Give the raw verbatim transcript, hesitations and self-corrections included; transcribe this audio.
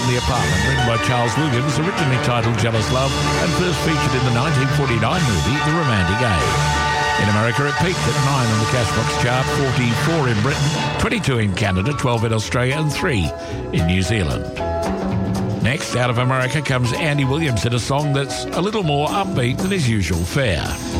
from the Apartment, written by Charles Williams, originally titled Jealous Love, and first featured in the nineteen forty-nine movie The Romantic Age. In America, it peaked at nine on the Cashbox chart, forty-four in Britain, twenty-two in Canada, twelve in Australia, and three in New Zealand. Next, out of America, comes Andy Williams in a song that's a little more upbeat than his usual fare.